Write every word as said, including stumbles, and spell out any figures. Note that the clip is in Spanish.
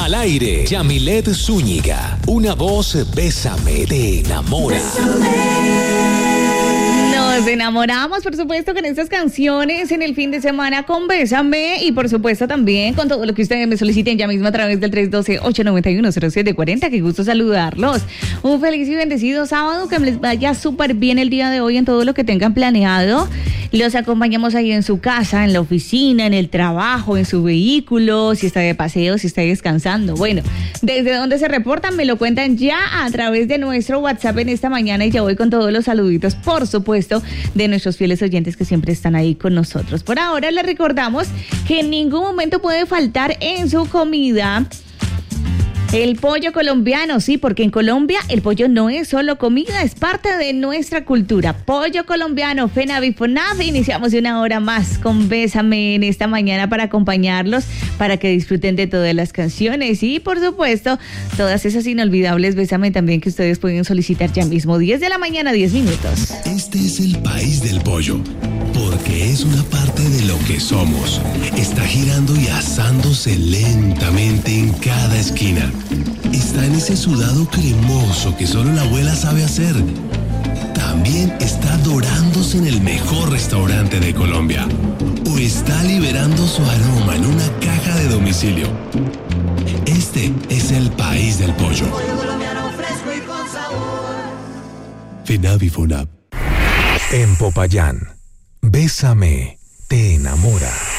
Al aire, Yamilet Zúñiga. Una voz, bésame, te enamora. Nos enamoramos, por supuesto, con estas canciones en el fin de semana con Bésame y, por supuesto, también con todo lo que ustedes me soliciten ya mismo a través del tres uno dos, ocho nueve uno, cero siete cuatro cero. Qué gusto saludarlos. Un feliz y bendecido sábado, que les vaya súper bien el día de hoy en todo lo que tengan planeado. Los acompañamos ahí en su casa, en la oficina, en el trabajo, en su vehículo, si está de paseo, si está descansando. Bueno, desde dónde se reportan, me lo cuentan ya a través de nuestro WhatsApp en esta mañana y ya voy con todos los saluditos, por supuesto, de nuestros fieles oyentes que siempre están ahí con nosotros. Por ahora les recordamos que en ningún momento puede faltar en su comida el pollo colombiano, sí, porque en Colombia el pollo no es solo comida, es parte de nuestra cultura. Pollo colombiano, FENAVIFONAV. Iniciamos una hora más con Bésame en esta mañana para acompañarlos, para que disfruten de todas las canciones y, por supuesto, todas esas inolvidables Bésame también que ustedes pueden solicitar ya mismo. diez de la mañana, diez minutos. Este es el país del pollo, porque es una parte de lo que somos. Está girando y asándose lentamente en cada esquina. Está en ese sudado cremoso que solo la abuela sabe hacer. También está dorándose en el mejor restaurante de Colombia. O está liberando su aroma en una caja de domicilio. Este es el país del pollo. FENAVIFONAV. En Popayán, Bésame, te enamora.